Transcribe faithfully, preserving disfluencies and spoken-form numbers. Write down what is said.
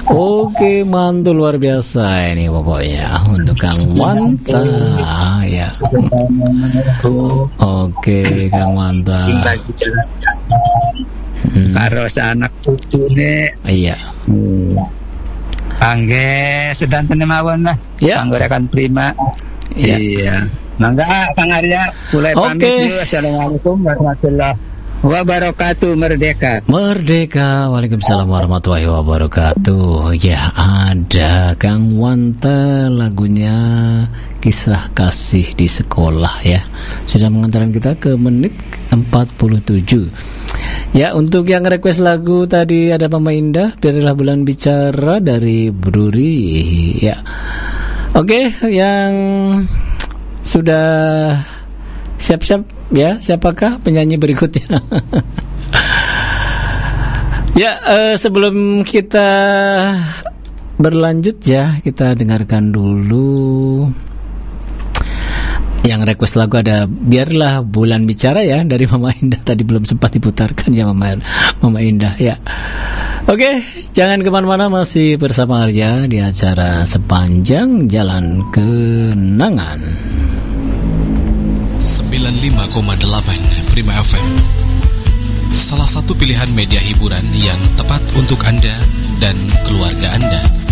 Oke, mantul luar biasa ini pokoknya untuk Kang Wanta ya. Oke, Kang Wanta. Sing lagi jalan-jalan hmm. karo anak putune. Iya. Hmm. Pangge sedanten mawon lah. Ya. Panggorekan prima. Ya. Iya. Mangga Kang Arya, mulai Oke. pamit dulu. Assalamualaikum warahmatullahi wabarakatuh. Merdeka. Merdeka. Waalaikumsalam warahmatullahi wabarakatuh. Ya, ada Kang Wanta, lagunya Kisah Kasih di Sekolah ya. Sudah mengantarkan kita ke menit empat puluh tujuh. Ya, untuk yang request lagu tadi ada Mama Indah, Biarlah Bulan Bicara dari Bruri ya. Oke, yang sudah siap-siap ya, siapakah penyanyi berikutnya? Ya, eh, sebelum kita berlanjut ya, kita dengarkan dulu yang request lagu ada Biarlah Bulan Bicara ya dari Mama Indah, tadi belum sempat diputarkan ya Mama Mama Indah ya. Oke, jangan kemana-mana, masih bersama Arya di acara Sepanjang Jalan Kenangan sembilan puluh lima koma delapan Prima F M. Salah satu pilihan media hiburan yang tepat untuk Anda dan keluarga Anda.